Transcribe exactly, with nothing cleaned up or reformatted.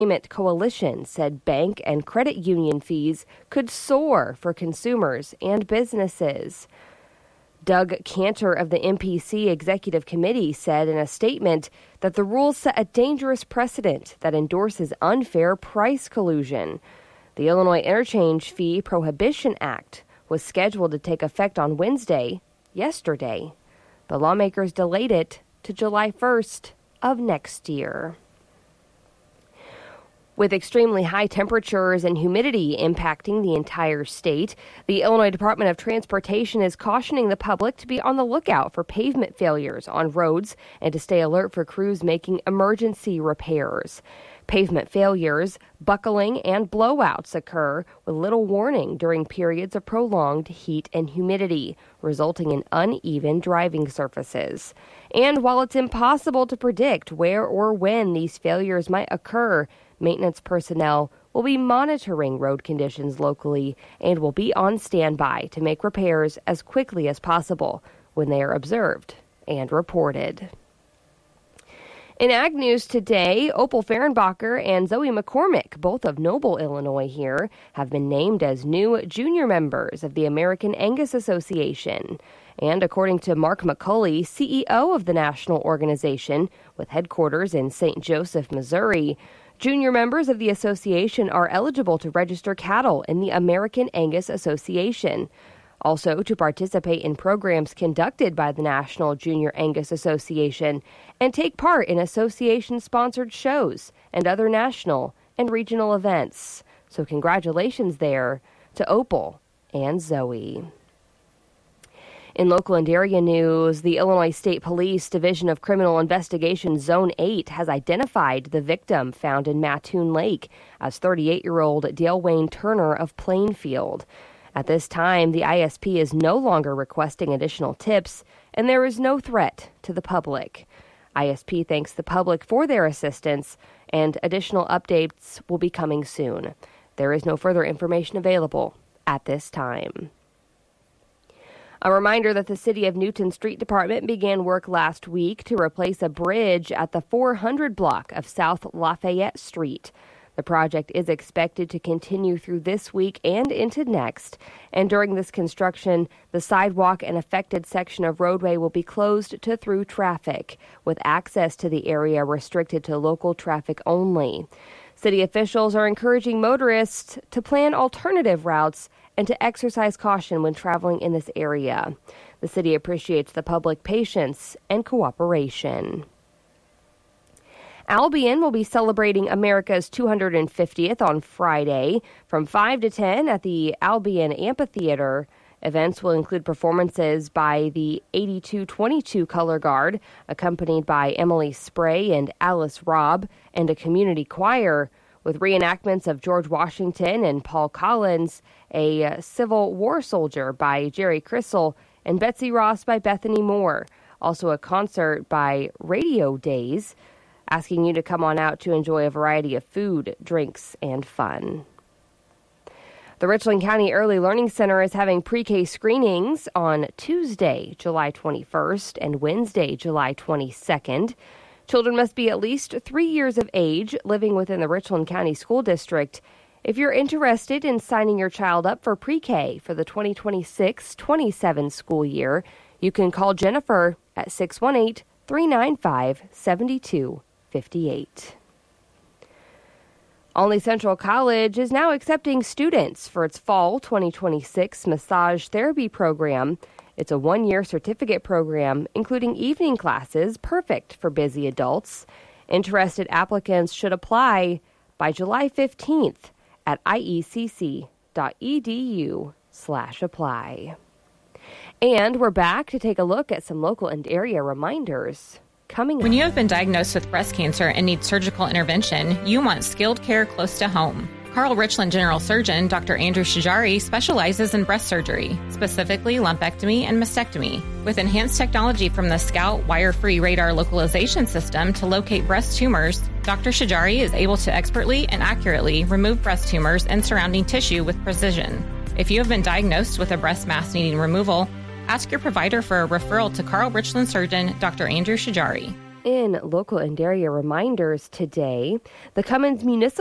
Payment Coalition said bank and credit union fees could soar for consumers and businesses. Doug Cantor of the M P C Executive Committee said in a statement that the rules set a dangerous precedent that endorses unfair price collusion. The Illinois Interchange Fee Prohibition Act was scheduled to take effect on Wednesday, yesterday, but lawmakers delayed it to July first of next year. With extremely high temperatures and humidity impacting the entire state, the Illinois Department of Transportation is cautioning the public to be on the lookout for pavement failures on roads and to stay alert for crews making emergency repairs. Pavement failures, buckling, and blowouts occur with little warning during periods of prolonged heat and humidity, resulting in uneven driving surfaces. And while it's impossible to predict where or when these failures might occur, maintenance personnel will be monitoring road conditions locally and will be on standby to make repairs as quickly as possible when they are observed and reported. In Ag News today, Opal Fehrenbacher and Zoe McCormick, both of Noble, Illinois here, have been named as new junior members of the American Angus Association. And according to Mark McCulley, C E O of the national organization with headquarters in Saint Joseph, Missouri, junior members of the association are eligible to register cattle in the American Angus Association. Also, to participate in programs conducted by the National Junior Angus Association and take part in association-sponsored shows and other national and regional events. So congratulations there to Opal and Zoe. In local and area news, the Illinois State Police Division of Criminal Investigation Zone eight has identified the victim found in Mattoon Lake as thirty-eight-year-old Dale Wayne Turner of Plainfield. At this time, the I S P is no longer requesting additional tips, and there is no threat to the public. I S P thanks the public for their assistance, and additional updates will be coming soon. There is no further information available at this time. A reminder that the City of Newton Street Department began work last week to replace a bridge at the four hundred block of South Lafayette Street. The project is expected to continue through this week and into next, and during this construction, the sidewalk and affected section of roadway will be closed to through traffic, with access to the area restricted to local traffic only. City officials are encouraging motorists to plan alternative routes and to exercise caution when traveling in this area. The city appreciates the public patience and cooperation. Albion will be celebrating America's two hundred fiftieth on Friday from five to ten at the Albion Amphitheater. Events will include performances by the eighty-two twenty-two Color Guard, accompanied by Emily Spray and Alice Robb, and a community choir, with reenactments of George Washington and Paul Collins, a Civil War soldier by Jerry Crystal, and Betsy Ross by Bethany Moore. Also a concert by Radio Days, asking you to come on out to enjoy a variety of food, drinks, and fun. The Richland County Early Learning Center is having pre-K screenings on Tuesday, July twenty-first, and Wednesday, July twenty-second. Children must be at least three years of age, living within the Richland County School District. If you're interested in signing your child up for pre-K for the twenty twenty-six twenty-seven school year, you can call Jennifer at six one eight, three nine five, seven two five eight. Olney Central College is now accepting students for its fall twenty twenty-six massage therapy program. It's a one-year certificate program, including evening classes, perfect for busy adults. Interested applicants should apply by July fifteenth at iecc.edu slash apply. And we're back to take a look at some local and area reminders. Coming when you have been diagnosed with breast cancer and need surgical intervention, you want skilled care close to home. Carl Richland General Surgeon Doctor Andrew Shajari specializes in breast surgery, specifically lumpectomy and mastectomy. With enhanced technology from the Scout wire-free radar localization system to locate breast tumors, Doctor Shajari is able to expertly and accurately remove breast tumors and surrounding tissue with precision. If you have been diagnosed with a breast mass needing removal, ask your provider for a referral to Carl Richland Surgeon Doctor Andrew Shajari. In local and area reminders today, the Cummins Municipal